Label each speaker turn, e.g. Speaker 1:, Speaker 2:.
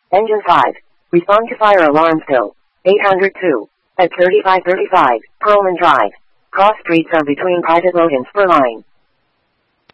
Speaker 1: Engine 5. Respond to fire alarm still. 802. At 3535, Perlman Drive. Cross streets are between private road and spur line.